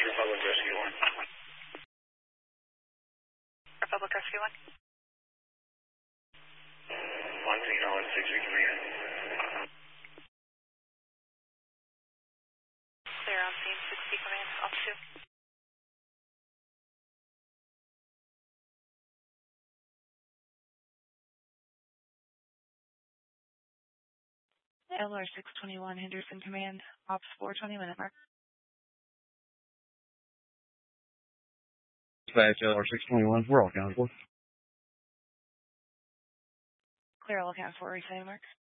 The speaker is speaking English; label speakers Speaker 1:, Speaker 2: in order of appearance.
Speaker 1: Republic Rescue 1.
Speaker 2: Republic Rescue 1.
Speaker 1: 1016 command.
Speaker 2: Clear on scene, 60 command, altitude. LR 621 Henderson Command, Ops 420 minute mark.
Speaker 3: Dispatch LR 621, we're all accounted for.
Speaker 2: Clear all accounts for, reclaim mark.